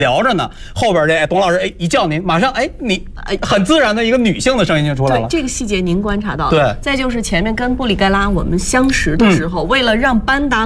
聊着呢，后边这董老师一叫您，马上你很自然的一个女性的声音就出来了。 这个细节您观察到了。 对。 再就是前面跟布里盖拉我们相识的时候，为了让班达